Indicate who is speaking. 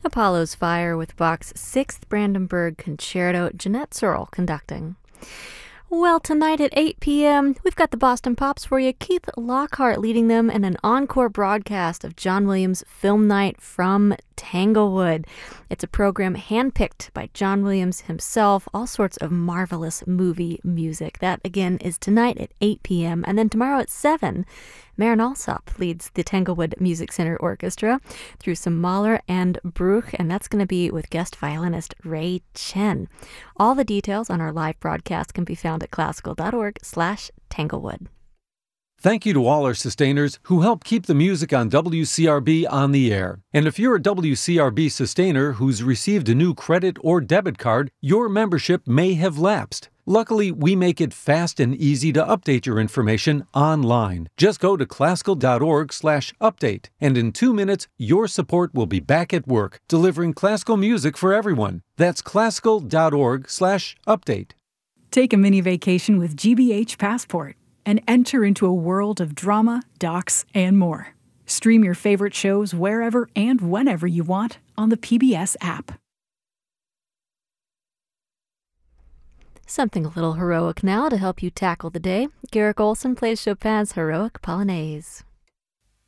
Speaker 1: Apollo's Fire with Bach's 6th Brandenburg Concerto, Jeanette Searle conducting. Well, tonight at 8 p.m., we've got the Boston Pops for you. Keith Lockhart leading them in an encore broadcast of John Williams' Film Night from Tanglewood. It's a program handpicked by John Williams himself, all sorts of marvelous movie music. That, again, is tonight at 8 p.m. And then tomorrow at 7, Maren Alsop leads the Tanglewood Music Center Orchestra through some Mahler and Bruch, and that's going to be with guest violinist Ray Chen. All the details on our live broadcast can be found at classical.org/Tanglewood.
Speaker 2: Thank you to all our sustainers who help keep the music on WCRB on the air. And if you're a WCRB sustainer who's received a new credit or debit card, your membership may have lapsed. Luckily, we make it fast and easy to update your information online. Just go to classical.org/update, and in 2 minutes, your support will be back at work, delivering classical music for everyone. That's classical.org/update.
Speaker 3: Take a mini vacation with GBH Passport and enter into a world of drama, docs, and more. Stream your favorite shows wherever and whenever you want on the PBS app.
Speaker 1: Something a little heroic now to help you tackle the day. Garrick Olson plays Chopin's Heroic Polonaise.